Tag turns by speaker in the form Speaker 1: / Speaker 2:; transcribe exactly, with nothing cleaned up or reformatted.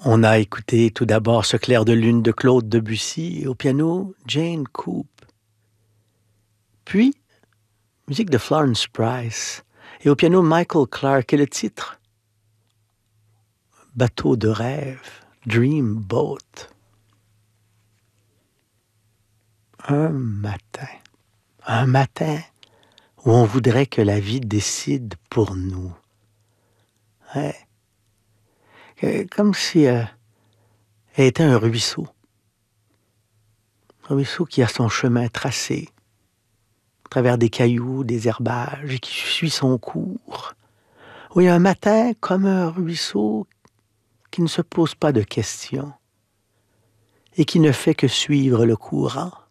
Speaker 1: On a écouté tout d'abord ce clair de lune de Claude Debussy et au piano Jane Coop. Puis, musique de Florence Price et au piano Michael Clark et le titre Bateau de rêve, Dream Boat. Un matin, un matin où on voudrait que la vie décide pour nous. Ouais. Comme si euh, elle était un ruisseau. Un ruisseau qui a son chemin tracé, à travers des cailloux, des herbages, et qui suit son cours. Oui, un matin, comme un ruisseau qui ne se pose pas de questions et qui ne fait que suivre le courant.